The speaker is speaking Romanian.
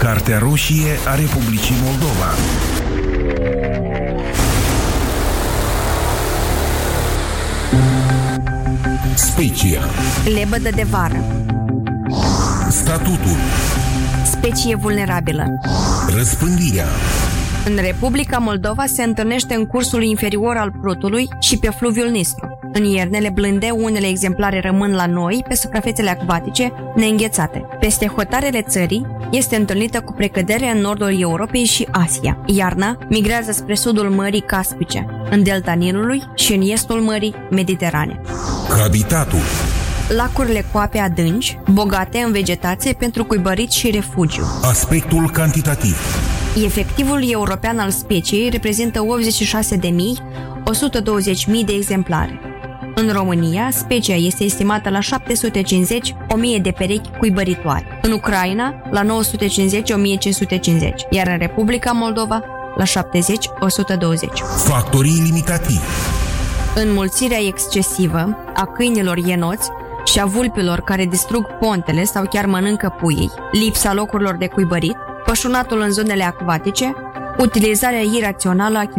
Cartea roșie a Republicii Moldova. Specia. Lebădă de vară. Statutul. Specie vulnerabilă. Răspândirea. În Republica Moldova se întâlnește în cursul inferior al Prutului și pe fluviul Nistru. În iernele blânde, unele exemplare rămân la noi pe suprafețele acvatice neînghețate. Peste hotarele țării este întâlnită cu precădere în nordul Europei și Asia. Iarna migrează spre sudul Mării Caspice, în delta Nilului și în estul Mării Mediterane. Habitatul. Lacurile cu ape adânci, bogate în vegetație pentru cuibărit și refugiu. Aspectul cantitativ. Efectivul european al speciei reprezintă 86.120.000 de exemplare. În România, specia este estimată la 750.000 de perechi cuibăritoare. În Ucraina, la 950.000-1.550, iar în Republica Moldova, la 70.120. Factorii limitativi. Înmulțirea excesivă a câinilor ienoți și a vulpilor care distrug pontele sau chiar mănâncă puii, lipsa locurilor de cuibărit, pășunatul în zonele acvatice, utilizarea irațională a